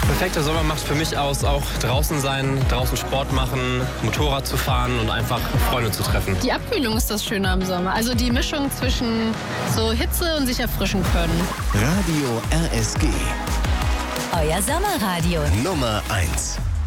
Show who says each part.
Speaker 1: Perfekter Sommer macht für mich aus, auch draußen sein, draußen Sport machen, Motorrad zu fahren und einfach Freunde zu treffen.
Speaker 2: Die Abkühlung ist das Schöne am Sommer. Also die Mischung zwischen so Hitze und sich erfrischen können.
Speaker 3: Radio RSG.
Speaker 4: Euer Sommerradio.
Speaker 3: Nummer 1.